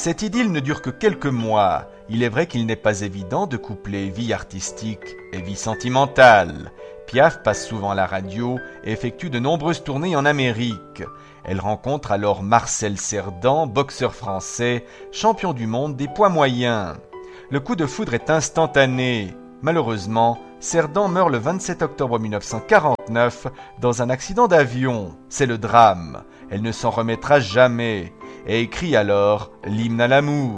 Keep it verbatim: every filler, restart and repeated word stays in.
Cette idylle ne dure que quelques mois. Il est vrai qu'il n'est pas évident de coupler vie artistique et vie sentimentale. Piaf passe souvent à la radio et effectue de nombreuses tournées en Amérique. Elle rencontre alors Marcel Cerdan, boxeur français, champion du monde des poids moyens. Le coup de foudre est instantané. Malheureusement, Cerdan meurt le vingt-sept octobre mille neuf cent quarante-neuf dans un accident d'avion. C'est le drame. Elle ne s'en remettra jamais et écrit alors l'hymne à l'amour.